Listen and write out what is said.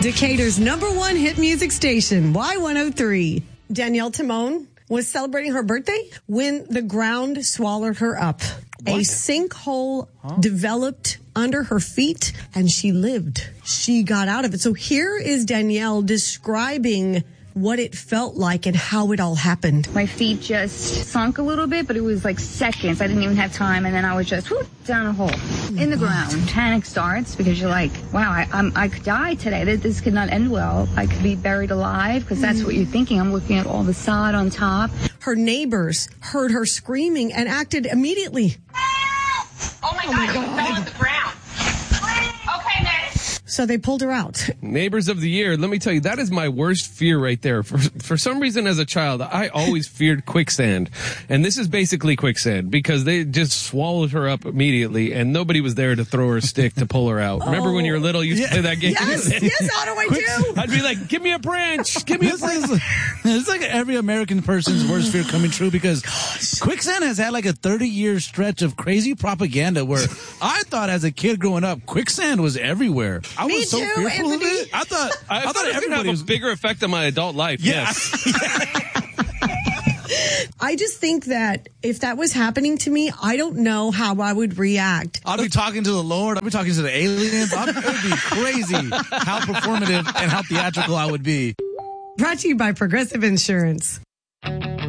Decatur's #1 hit music station, Y103. Danielle Timon was celebrating her birthday when the ground swallowed her up. What? A sinkhole developed under her feet, and she lived. She got out of it. So here is Danielle describing what it felt like and how it all happened. My feet just sunk a little bit, but it was like seconds. I didn't even have time, and then I was just down a hole in the ground. Panic starts because you're like, wow, I could die today. This could not end well. I could be buried alive, because that's what you're thinking. I'm looking at all the sod on top. Her neighbors heard her screaming and acted immediately. Oh my God, you fell on the ground. Okay, next. So they pulled her out. Neighbors of the year. Let me tell you, that is my worst fear right there. For some reason, as a child, I always feared quicksand. And this is basically quicksand because they just swallowed her up immediately and nobody was there to throw her a stick to pull her out. Remember when you were little, you used to play that game? Yes, how do I do? I'd be like, give me a branch. Give me a branch. It's like every American person's worst fear coming true because quicksand has had like a 30-year stretch of crazy propaganda where I thought as a kid growing up, quicksand was everywhere. I Me was so too, fearful Anthony. of it. I thought everybody have a bigger effect on my adult life. Yeah. Yes. I just think that if that was happening to me, I don't know how I would react. I'd be talking to the Lord. I'd be talking to the aliens. It would be crazy how performative and how theatrical I would be. Brought to you by Progressive Insurance.